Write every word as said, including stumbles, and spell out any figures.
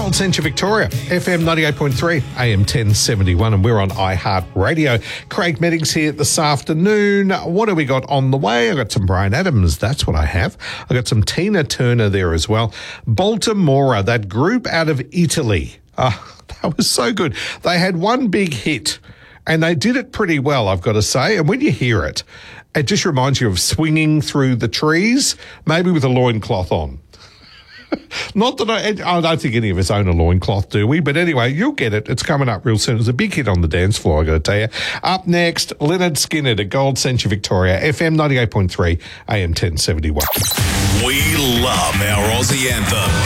Gold Centre Victoria, F M ninety-eight point three, A M ten seventy-one, and we're on iHeartRadio. Craig Meddings here this afternoon. What have we got on the way? I got some Bryan Adams, that's what I have. I got some Tina Turner there as well. Baltimora, that group out of Italy. Oh, that was so good. They had one big hit, and they did it pretty well, I've got to say. And when you hear it, it just reminds you of swinging through the trees, maybe with a loincloth on. Not that I, I don't think any of us own a loincloth, do we? But anyway, you'll get it. It's coming up real soon. It's a big hit on the dance floor, I got to tell you. Up next, Leonard Skinner at Gold Centre Victoria, F M ninety-eight point three, A M ten seventy-one. We love our Aussie anthem.